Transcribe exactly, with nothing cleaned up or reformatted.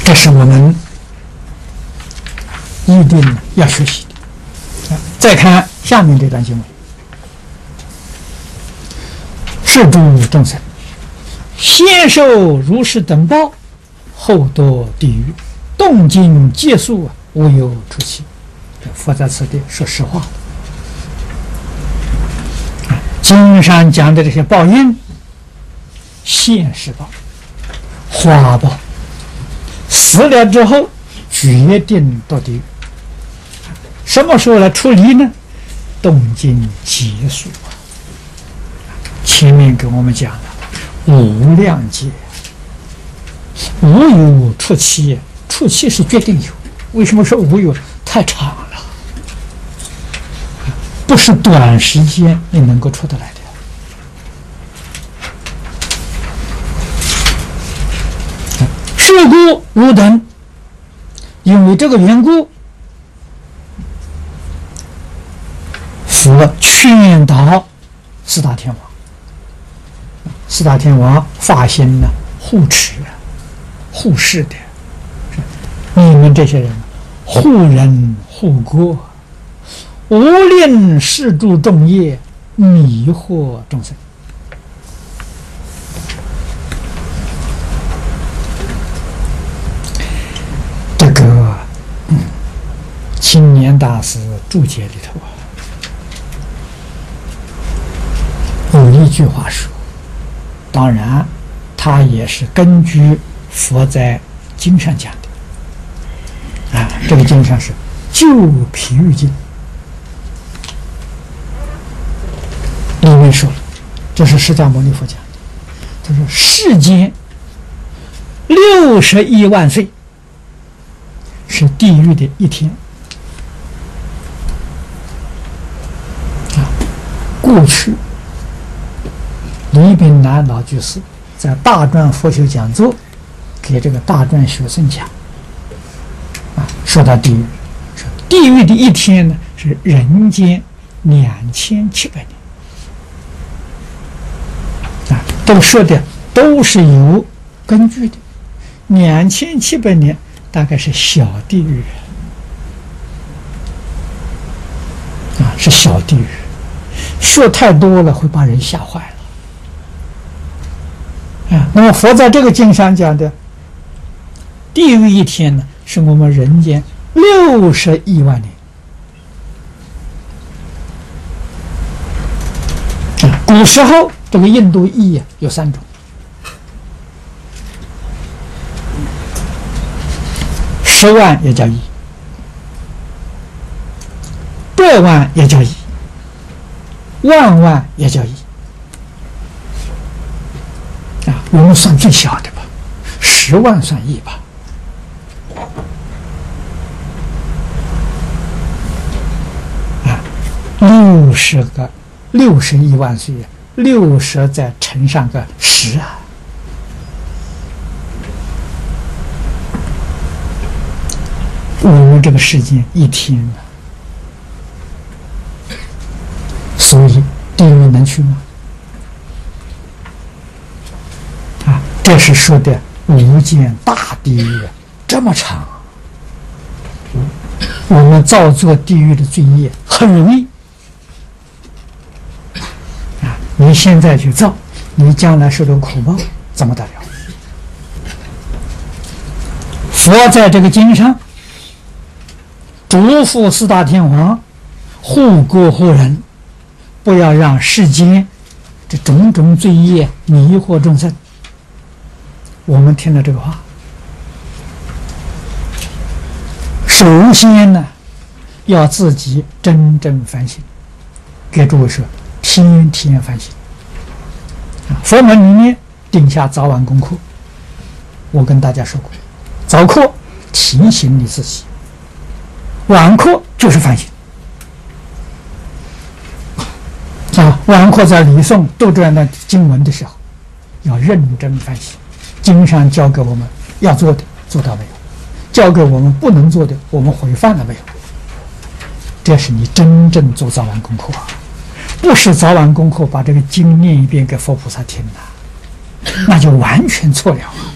这是我们一定要学习的。再看下面这段经文：是诸众生，先受如是等报，后堕地狱，动静皆速，无有出期。佛在此地说实话。经上讲的这些报应，现世报、花报，死了之后决定堕地狱。什么时候来处理呢？动静结束。前面给我们讲了无量劫，无有出期，出期是决定有。为什么说无有？太长了，不是短时间你能够出得来的。是故汝等，因为这个缘故，佛劝导四大天王。四大天王发心呢，护持、护世的，你们这些人护人护国，无令世诸众业，迷惑众生。这个嗯，青年大师注解里头啊，有一句话说，当然他也是根据佛在经上讲的啊，这个经上是《旧譬喻经》里面说了，这是释迦牟尼佛讲的，他说世间六十亿万岁是地狱的一天啊。过去李炳南老居士在大专佛学讲座给这个大专学生讲啊，说到地狱，说地狱的一天呢是人间两千七百年啊，都说的都是有根据的。两千七百年大概是小地狱啊，是小地狱，说太多了会把人吓坏了啊。那么佛在这个经上讲的地狱一天呢，是我们人间六十亿万年啊。古时候这个印度裔有三种，十万也叫亿，百万也叫亿，万万也叫亿啊。我们算最小的吧，十万算亿吧。啊，六十个六十亿万岁，六十再乘上个十啊。我们这个世界一天啊，所以地狱能去吗？啊，这是说的无间大地狱这么长，我们造作地狱的罪业很容易啊！你现在去造，你将来受的苦报怎么得了？佛在这个经上嘱咐四大天王护国护人，不要让世间这种种罪业迷惑众生。我们听了这个话，首先呢要自己真正反省，给诸位说天天反省啊。佛门里面定下早晚功课，我跟大家说过，早课提醒你自己，晚课就是反省啊。晚课在礼诵读这样的经文的时候，要认真反省。经上教给我们要做的做到没有？教给我们不能做的，我们违反了没有？这是你真正做早晚功课啊，不是早晚功课把这个经念一遍给佛菩萨听了，那就完全错了。